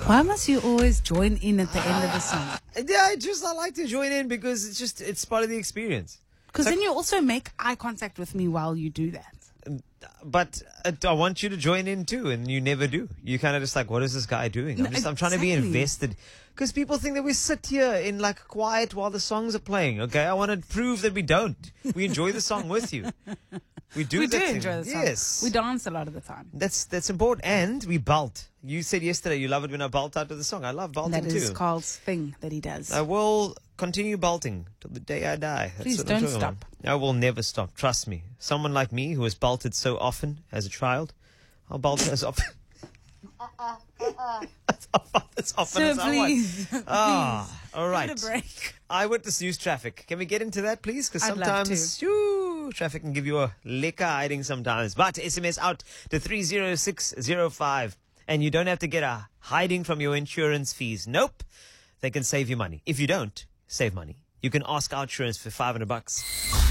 Why must you always join in at the end of the song? Yeah, I like to join in because it's part of the experience. Because then you also make eye contact with me while you do that. But I want you to join in too, and you never do. You kind of just like, what is this guy doing? I'm trying to be invested. Because people think that we sit here in like quiet while the songs are playing, okay? I want to prove that we don't. We enjoy the song with you. We do enjoy the song. Yes. We dance a lot of the time. That's important. And we belt. You said yesterday you love it when I belt out to the song. I love belting too. That is Carl's thing that he does. I will continue belting till the day I die. That's Please what don't I'm talking stop. about. I will never stop. Trust me. Someone like me who has belted so often as a child, I'll belt as often. as often as I want. Please. All right. Give it a break. Eyewitness news traffic. Can we get into that, please? Because I'd love sometimes traffic can give you a liquor hiding sometimes. But SMS out to 30605. And you don't have to get a hiding from your insurance fees. Nope. They can save you money. If you don't save money, you can ask our insurance for $500.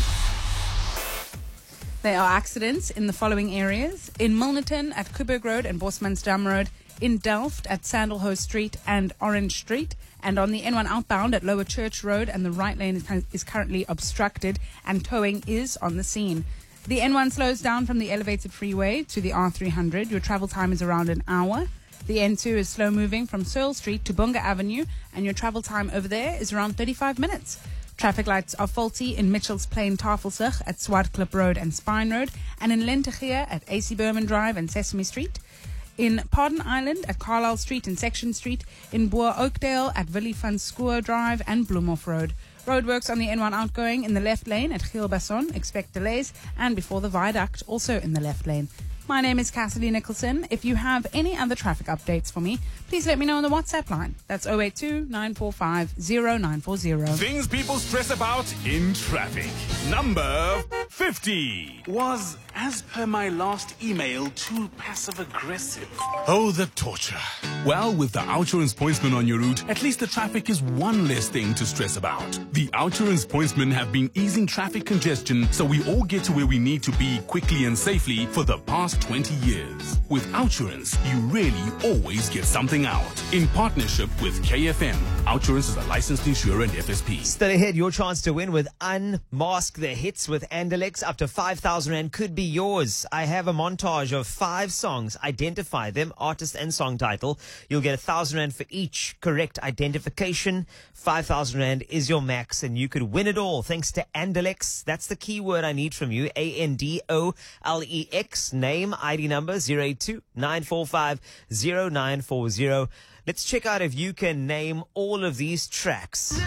There are accidents in the following areas. In Milnerton at Kuberg Road and Bosmansdam Road. In Delft at Sandalhouse Street and Orange Street. And on the N1 outbound at Lower Church Road, and the right lane is currently obstructed and towing is on the scene. The N1 slows down from the elevated freeway to the R300. Your travel time is around an hour. The N2 is slow moving from Searle Street to Bunga Avenue, and your travel time over there is around 35 minutes. Traffic lights are faulty in Mitchell's Plain, Tafelsig at Swartklip Road and Spine Road, and in Lentegeur at AC Berman Drive and Sesame Street. In Pardon Island at Carlisle Street and Section Street, in Boer Oakdale at Willie van Schoor Drive and Bloemhof Road. Roadworks on the N1 outgoing in the left lane at Gielbasson, expect delays, and before the viaduct, also in the left lane. My name is Cassidy Nicholson. If you have any other traffic updates for me, please let me know on the WhatsApp line. That's 082-945-0940. Things people stress about in traffic. Number 50 was, as per my last email, too passive-aggressive. Oh, the torture. Well, with the Outsurance Pointsman on your route, at least the traffic is one less thing to stress about. The Outsurance Pointsmen have been easing traffic congestion so we all get to where we need to be quickly and safely for the past 20 years. With Outsurance, you really always get something out. In partnership with KFM, Outsurance is a licensed insurer and FSP. Still ahead, your chance to win with Unmask the Hits with Andalex. Up to 5,000 Rand could be yours. I have a montage of 5 songs. Identify them, artist and song title. You'll get 1,000 Rand for each correct identification. 5,000 Rand is your max, and you could win it all thanks to Andalex. That's the key word I need from you. ANDOLEX. Name, ID number 082-945-0940. Let's check out if you can name all of these tracks.